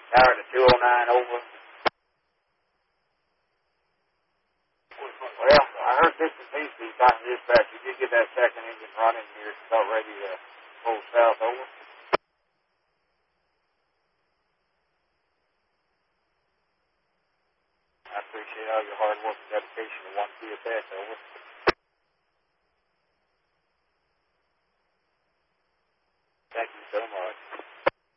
Tower to 209, over. Well, I heard this and pieces talking to dispatch. You did get that second engine running here, about ready to pull south, over. I appreciate all your hard work and dedication to one PSS, over.